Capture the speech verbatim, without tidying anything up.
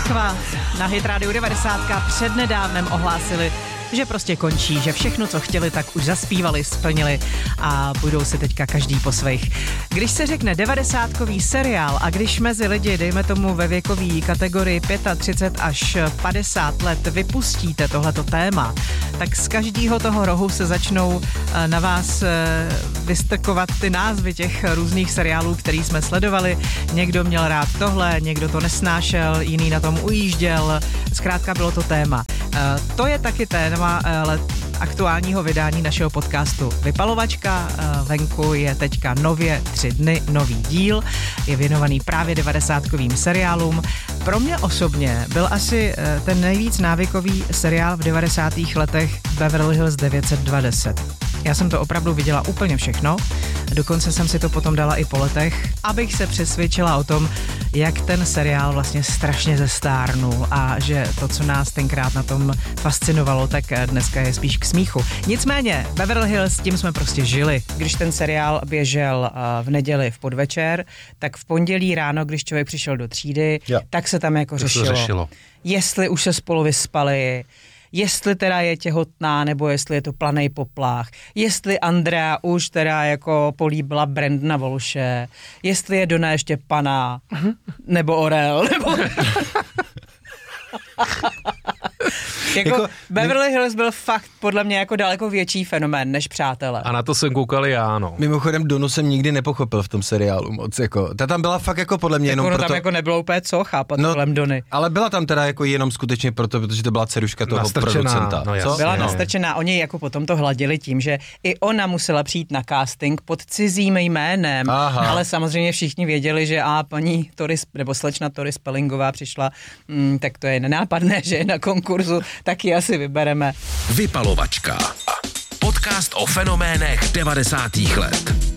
Moskva na Hit Radio devadesát přednedávnem ohlásili, že prostě končí, že všechno, co chtěli, tak už zaspívali, splnili a budou si teďka každý po svých. Když se řekne devadesátkový seriál a když mezi lidi, dejme tomu ve věkové kategorii třicet pět až padesát let, vypustíte tohleto téma, tak z každého toho rohu se začnou na vás vystrkovat ty názvy těch různých seriálů, který jsme sledovali. Někdo měl rád tohle, někdo to nesnášel, jiný na tom ujížděl. Zkrátka bylo to téma. To je taky téma aktuálního vydání našeho podcastu Vypalovačka. Venku je teďka nově tři dny, nový díl. Je věnovaný právě devadesátkovým seriálům. Pro mě osobně byl asi ten nejvíc návykový seriál v devadesátých letech Beverly Hills devět set dvacet. Já jsem to opravdu viděla úplně všechno, dokonce jsem si to potom dala i po letech, abych se přesvědčila o tom, jak ten seriál vlastně strašně zestárnul a že to, co nás tenkrát na tom fascinovalo, tak dneska je spíš k smíchu. Nicméně, Beverly Hills, s tím jsme prostě žili. Když ten seriál běžel v neděli v podvečer, tak v pondělí ráno, když člověk přišel do třídy, ja. tak se tam jako řešilo, řešilo, jestli už se spolu vyspali, jestli teda je těhotná, nebo jestli je to planej poplach, jestli Andrea už teda jako políbila Brandona Walshe, jestli je Donna ještě pana, nebo Orel, nebo... Jako, jako Beverly Hills byl fakt podle mě jako daleko větší fenomén než Přátelé. A na to jsem koukal já, no. Mimochodem Donu jsem nikdy nepochopil v tom seriálu moc, jako, ta tam byla fakt jako podle mě jenom ono proto... tam jako nebylo úplně co chápat no, kolem Dony. Ale byla tam teda jako jenom skutečně proto, protože to byla dceruška toho nastrčená, producenta. No co? Byla no. nastrčená, oni jako potom to hladili tím, že i ona musela přijít na casting pod cizím jménem, aha. ale samozřejmě všichni věděli, že a paní Tori, nebo slečna Tori Spellingová přišla, mm, tak to je nenápadné, že je na konkurzu, tak ji asi vybereme. Vypalovačka. Podcast o fenoménech devadesátých let.